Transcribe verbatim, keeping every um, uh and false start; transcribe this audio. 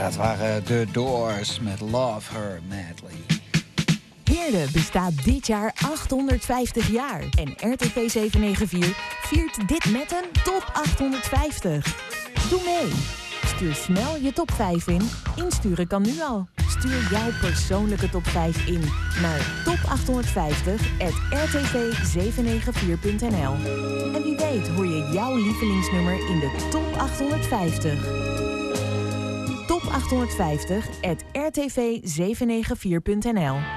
Dat waren The Doors met Love Her Madly. Heerlen bestaat dit jaar achthonderdvijftig jaar. En R T V zevenhonderdnegenennegentig viert dit met een top achthonderdvijftig. Doe mee. Stuur snel je top vijf in. Insturen kan nu al. Stuur jouw persoonlijke top vijf in naar top achthonderdvijftig at r t v zevenhonderdnegenennegentig punt n l. En wie weet hoor je jouw lievelingsnummer in de top achthonderdvijftig. top achthonderdvijftig at r t v zevenhonderdnegenennegentig punt n l.